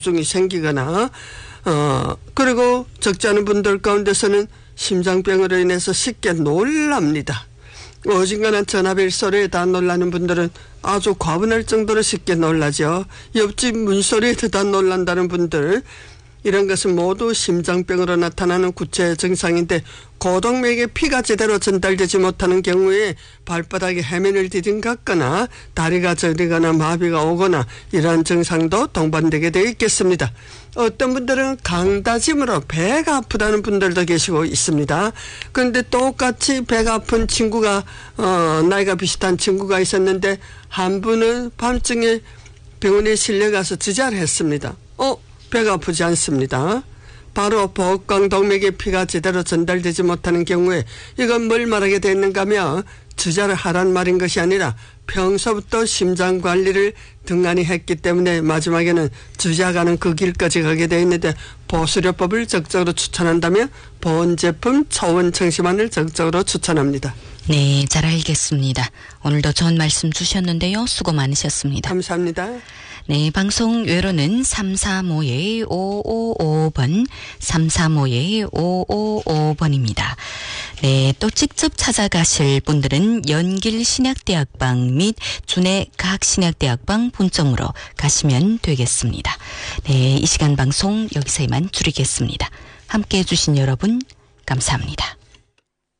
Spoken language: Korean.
중이 생기거나 그리고 적지 않은 분들 가운데서는 심장병으로 인해서 쉽게 놀랍니다. 어중간한 전화벨 소리에 다 놀라는 분들은 아주 과분할 정도로 쉽게 놀라죠. 옆집 문소리에 다 놀란다는 분들, 이런 것은 모두 심장병으로 나타나는 구체 증상인데, 고동맥에 피가 제대로 전달되지 못하는 경우에 발바닥에 해면을 디딘갖거나 다리가 저리거나 마비가 오거나 이러한 증상도 동반되게 되어 있겠습니다. 어떤 분들은 강다짐으로 배가 아프다는 분들도 계시고 있습니다. 그런데 똑같이 배가 아픈 친구가 나이가 비슷한 친구가 있었는데, 한 분은 밤중에 병원에 실려가서 주자를 했습니다. 배가 아프지 않습니다. 바로 복강동맥에 피가 제대로 전달되지 못하는 경우에 이건 뭘 말하게 됐는가 하면, 주자를 하란 말인 것이 아니라 평소부터 심장 관리를 등한히 했기 때문에 마지막에는 주자가는 그 길까지 가게 되어 있는데, 보수료법을 적극적으로 추천한다면 보온제품 초원 청심환을 적극적으로 추천합니다. 네, 잘 알겠습니다. 오늘도 좋은 말씀 주셨는데요. 수고 많으셨습니다. 감사합니다. 네, 방송 외로는 335-5555번, 335-5555번입니다. 네, 또 직접 찾아가실 분들은 연길신약대학방 및 준해과학신약대학방 분점으로 가시면 되겠습니다. 네, 이 시간 방송 여기서 이만 줄이겠습니다. 함께해 주신 여러분 감사합니다.